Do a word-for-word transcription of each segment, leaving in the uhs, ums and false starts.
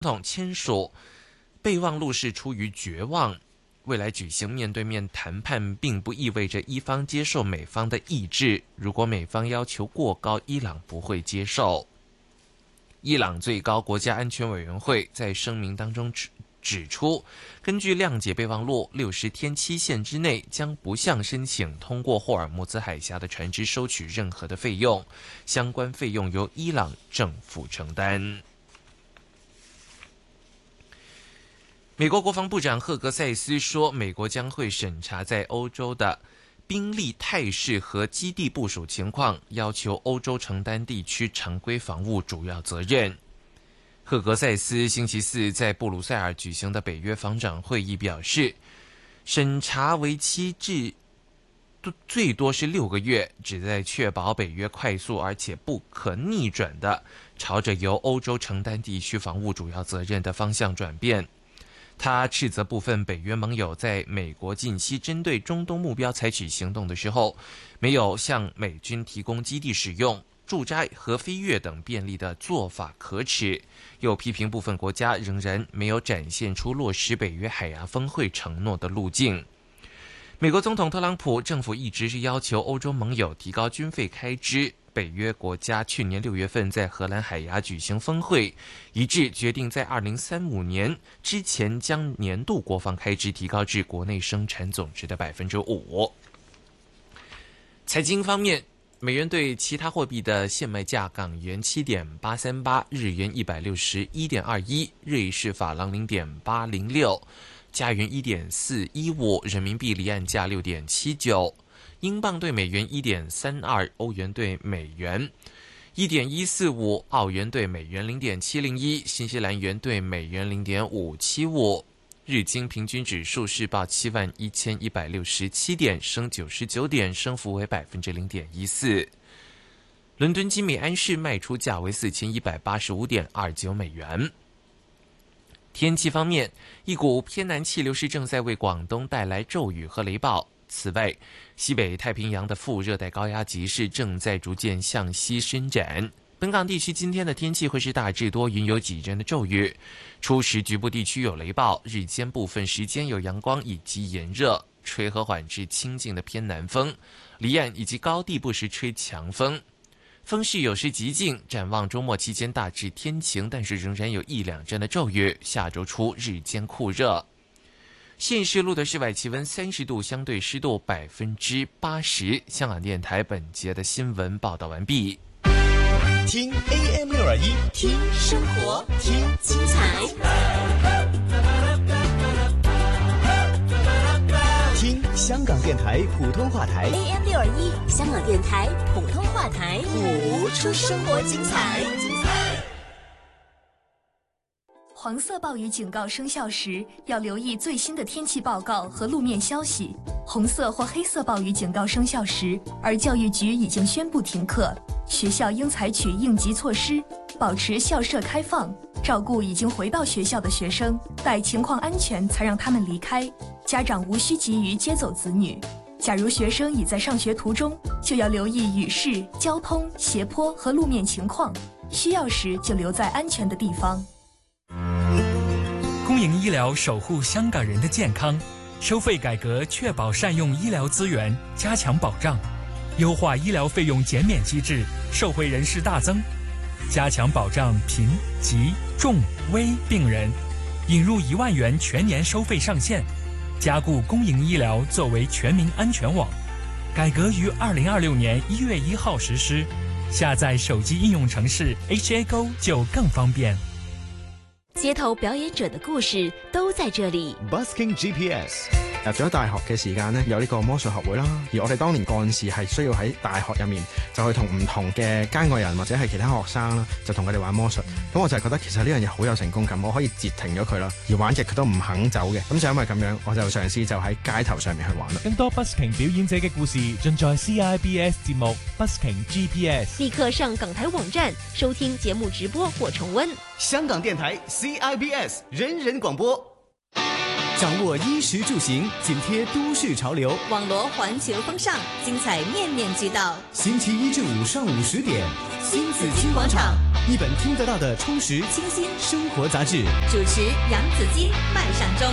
统签署备忘录是出于绝望。未来举行面对面谈判，并不意味着伊方接受美方的意志。如果美方要求过高，伊朗不会接受。伊朗最高国家安全委员会在声明当中指指出，根据谅解备忘录，六十天期限之内将不向申请通过霍尔木兹海峡的船只收取任何的费用，相关费用由伊朗政府承担。美国国防部长赫格塞斯说，美国将会审查在欧洲的兵力态势和基地部署情况，要求欧洲承担地区常规防务主要责任。赫格塞斯星期四在布鲁塞尔举行的北约防长会议表示，审查为期至最多是六个月，旨在确保北约快速而且不可逆转的朝着由欧洲承担地区防务主要责任的方向转变。他斥责部分北约盟友在美国近期针对中东目标采取行动的时候，没有向美军提供基地使用、驻扎和飞越等便利的做法可耻，又批评部分国家仍然没有展现出落实北约海牙峰会承诺的路径。美国总统特朗普政府一直是要求欧洲盟友提高军费开支。北约国家去年六月份在荷兰海牙举行峰会，一致决定在二零三五年之前将年度国防开支提高至国内生产总值的百分之五。财经方面，美元对其他货币的现卖价：港元七点八三八，日元一百六十一点二一，瑞士法郎零点八零六，加元一点四一五，人民币离岸价六点七九。英镑对美元 一点三二， 欧元对美元 一点一四五， 澳元对美元 零点七零一， 新西兰元对美元 零点五七五。日经平均指数是报七万一千一百六十七点，升九十九点，升幅为 百分之零点一四。伦敦金美安士卖出价为四千一百八十五点二九美元。天气方面，一股偏南气流是正在为广东带来骤雨和雷暴。此外，西北太平洋的副热带高压脊是正在逐渐向西伸展。本港地区今天的天气会是大致多云，有几阵的骤雨，初时局部地区有雷暴，日间部分时间有阳光以及炎热，吹和缓至清劲的偏南风，离岸以及高地不时吹强风，风势有时极劲。展望周末期间大致天晴，但是仍然有一两阵的骤雨，下周初日间酷热。现时录的室外气温三十度，相对湿度百分之八十。香港电台本节的新闻报道完毕。 听 A M 六二一， 听生活，听精彩， 听香港电台普通话台 A M 六二一，香港电台普通话台， 谱出生活精彩。 黄色暴雨警告生效时，要留意最新的天气报告和路面消息。红色或黑色暴雨警告生效时，而教育局已经宣布停课，学校应采取应急措施，保持校舍开放，照顾已经回到学校的学生，待情况安全才让他们离开。家长无需急于接走子女。假如学生已在上学途中，就要留意雨势、交通、斜坡和路面情况，需要时就留在安全的地方。 公营医疗守护香港人的健康，收费改革确保善用医疗资源，加强保障，优化医疗费用减免机制，受惠人士大增，加强保障贫、疾、重、危病人，引入一万元全年收费上限，加固公营医疗作为全民安全网。改革于二零二六年一月一号实施，下载手機應用程式 H A Go 就更方便。 街頭表演者的故事都在這裡。 Busking G P S。 入咗大學嘅時間呢，有呢個魔術學會啦，而我哋當年幹事係需要喺大學入面就去同唔同嘅街外人或者係其他學生啦，就同佢哋玩魔術。咁我就係覺得其實呢樣嘢好有成功感，我可以截停咗佢啦，而玩極佢都唔肯走嘅。咁就因為咁樣，我就嘗試就喺街頭上面去玩啦。 更多 Busking 表演者嘅故事盡在 C I B S 節目 Busking G P S。 立刻上港台網站收聽節目直播或重溫。 香港電台 C I B S 人人廣播。 掌握衣食住行，紧贴都市潮流。 网罗环球风尚，精彩面面俱到。 星期一至五上午十点， 新紫金广场， 一本听得到的充实清新生活杂志。 主持杨紫金、麦尚中。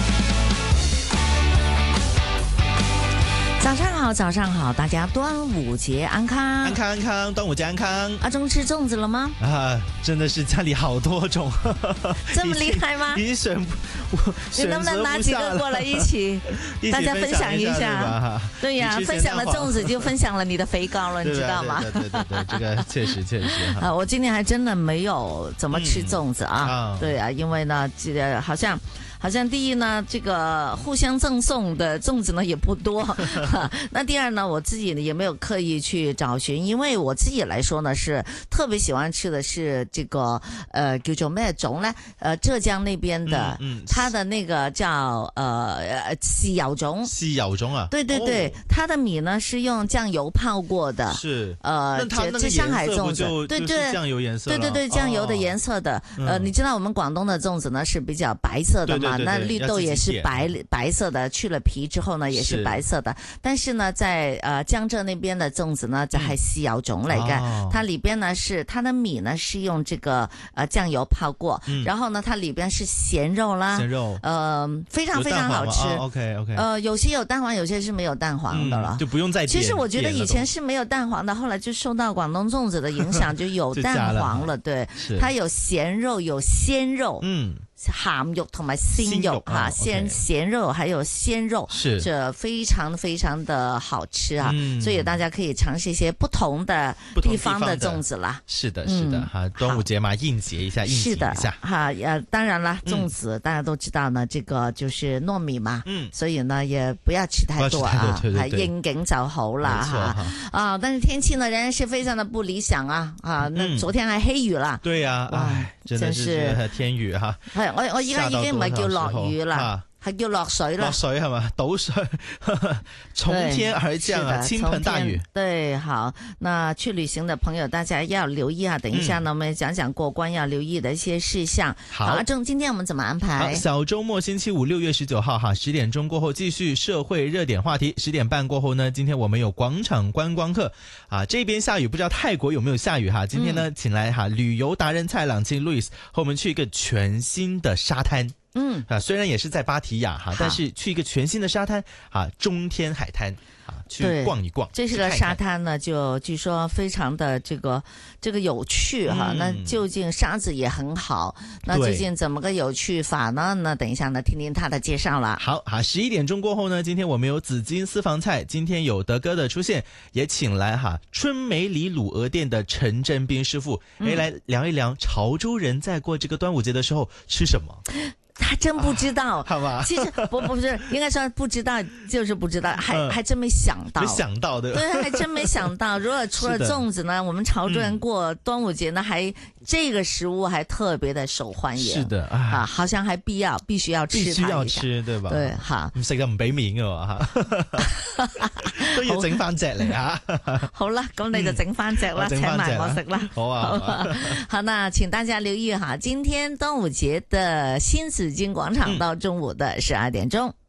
早上好，早上好，大家端午节安康， 安康安康，端午节安康。 阿中吃粽子了吗？ 啊，真的是家里好多种， 这么厉害吗？ 已经选不，我你能不能拿几个过来一起，大家分享一下？对呀，分享了粽子就分享了你的肥膏了，你知道吗？ 对对对对，这个确实确实。 啊，我今年还真的没有怎么吃粽子啊。对啊，因为呢，这个好像。好像第一呢，这个互相赠送的粽子呢也不多。那第二呢，我自己呢也没有刻意去找寻，因为我自己来说呢是特别喜欢吃的是这个呃叫做咩粽呢？呃浙江那边的，嗯嗯、它的那个叫呃豉油粽。 豉油粽啊？ 对对对，哦、它的米呢是用酱油泡过的。 是。 呃， 那它那个上海粽子， 对对，酱油颜色。 对对对，酱油的颜色的。哦、呃，你知道我们广东的粽子呢是比较白色的嘛？ 对对对对， 那绿豆也是白白色的，去了皮之后呢也是白色的。但是呢，在呃江浙那边的粽子呢，就係豉油粽嚟嘅，哦、它里邊呢是它的米呢是用這個呃醬油泡過，嗯、然後呢它里邊是鹹肉啦， 鹹肉， 呃非常非常好吃。 哦、OK OK， 呃有些有蛋黃，有些是沒有蛋黃的了， 嗯、就不用再點。 其實我覺得以前是沒有蛋黃的，後來就受到廣東粽子的影響，就有蛋黃了。對，它有鹹肉，有鮮肉。嗯。鹹肉同埋鮮肉哈，鮮鹹肉還有鮮肉， 是這非常非常的好吃啊！嗯、所以大家可以嘗試一些不同的地方的粽子啦。 是的，是的，哈、嗯，端午節嘛，應節一下，應節一下。 是的，哈，呃，當然啦，粽子、嗯、大家都知道呢，這個就是糯米嘛，嗯，所以呢也不要吃太多啊，係應景就好啦，哈啊！但是天氣呢仍然是非常的不理想啊，啊，那昨天還黑雨啦。 對呀，唉，真的是天雨哈。 我我依家已經唔係叫落雨啦，係叫落水啦。 落水係嘛？倒水，從天而降啊，傾盆大雨。 對，好，那去旅行的朋友，大家要留意啊。等一下呢，嗯、我們講講過關要留意的一些事項。好，阿正，今天我們怎麼安排？ 小周末星期五六月十九號哈，十點鐘過後繼續社會熱點話題。十點半過後呢，今天我們有廣場觀光客啊，這邊下雨，不知道泰國有沒有下雨哈？今天呢，嗯、請來哈旅遊達人蔡朗清 Louis 和我們去一個全新的沙灘。嗯啊，雖然也是在芭提雅哈，但是去一個全新的沙灘啊，中天海灘啊，去逛一逛。 這是個沙灘呢，就據說非常的這個這個有趣哈。嗯、那究竟沙子也很好，那究竟怎麼個有趣法呢？那等一下呢，聽聽他的介紹了。 好，好，十一點鐘過後呢，今天我們有紫金私房菜，今天有德哥的出現，也請來哈春美里滷鵝店的陳振斌師傅，嗯、誒來聊一聊潮州人在過這個端午節的時候吃什麼。 他真不知道， 啊、好吧？ 其實不不是，應該說不知道就是不知道，還、嗯、還真沒想到， 沒想到的， 對，還真沒想到。如果除了粽子呢，我們潮州人過端午節呢，還這個食物還特別的受歡迎。 是的， 啊，好像還必要必須要吃它一下， 必須要吃，對吧？ 對，好， 唔食就唔俾面嘅吓，都要整翻隻嚟吓。 好啦，咁你就整翻隻啦，請埋我食啦。 好啊，好啊。 好，那請大家留意哈，今天端午節的新紫金廣場到中午的十二點鐘。